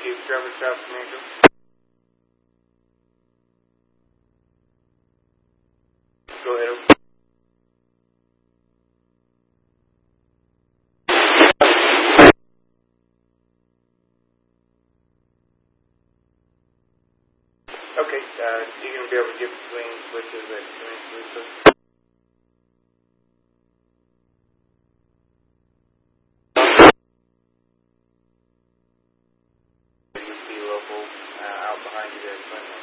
Chief Trevor South Commander. Go ahead. Okay, you're going to be able to get between switches at between switches. You see local out behind you there.